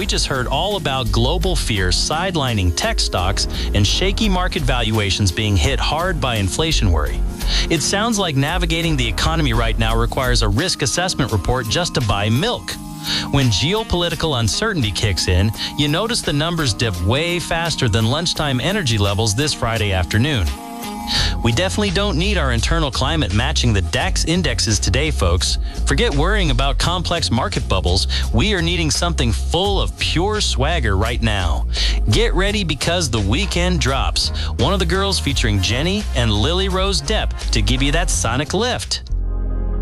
just heard all about global fear sidelining tech stocks and shaky market valuations being hit hard by inflation worry. It sounds like navigating the economy right now requires a risk assessment report just to buy milk. When geopolitical uncertainty kicks in, you notice the numbers dip way faster than lunchtime energy levels this Friday afternoon. We definitely don't need our internal climate matching the DAX indexes today, folks. Forget worrying about complex market bubbles. We are needing something full of pure swagger right now. Get ready because the weekend drops. One of the girls featuring Jenny and Lily Rose Depp to give you that sonic lift.